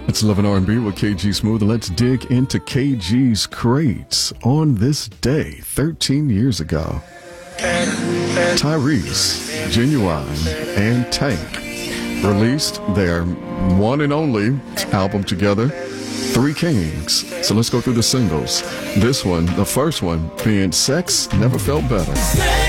It's 11 R&B with KG Smooth, and let's dig into KG's crates on this day 13 years ago. Tyrese, Genuine, and Tank released their one and only album together, Three Kings. So let's go through the singles. This one, the first one, being Sex Never Felt Better.